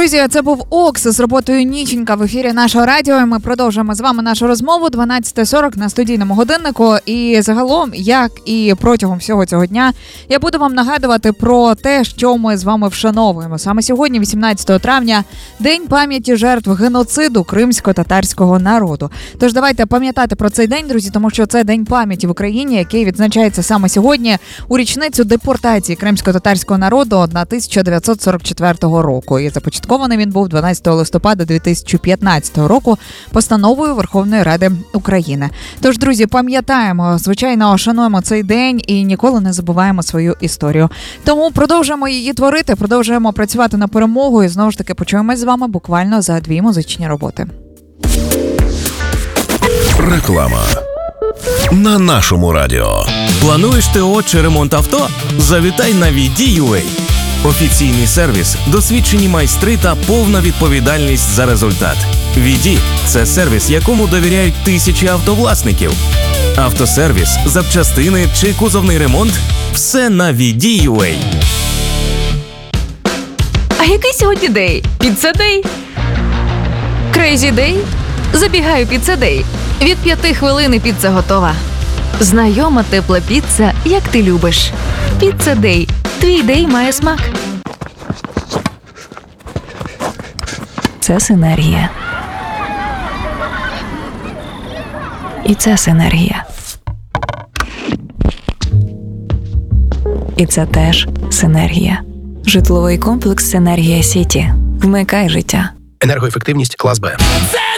Друзі, це був Окс з роботою «Ніченька» в ефірі нашого радіо. І ми продовжуємо з вами нашу розмову 12:40 на студійному годиннику. І загалом, як і протягом всього цього дня, я буду вам нагадувати про те, що ми з вами вшановуємо. Саме сьогодні, 18 травня, День пам'яті жертв геноциду кримсько-татарського народу. Тож давайте пам'ятати про цей день, друзі, тому що це День пам'яті в Україні, який відзначається саме сьогодні у річницю депортації кримсько-татарського народу 1944 року. І започаткований він був 12 листопада 2015 року постановою Верховної Ради України. Тож, друзі, пам'ятаємо, звичайно, шануємо цей день і ніколи не забуваємо свою історію. Тому продовжуємо її творити, продовжуємо працювати на перемогу і знову ж таки почуємось з вами буквально за 2 музичні роботи. Реклама на нашому радіо. Плануєш ТО чи ремонт авто? Завітай на VD.UA. Офіційний сервіс, досвідчені майстри та повна відповідальність за результат. VD – це сервіс, якому довіряють тисячі автовласників. Автосервіс, запчастини чи кузовний ремонт – все на VD.UA. А який сьогодні день? Піца-дей? Крейзі-дей? Забігаю піца-дей. Від 5 хвилин і піца готова. Знайома тепла піца, як ти любиш. Піца-дей. Твій дей має смак. Це синергія. І це синергія. І це теж синергія. Житловий комплекс «Синергія Сіті». Вмикай життя. Енергоефективність клас Б.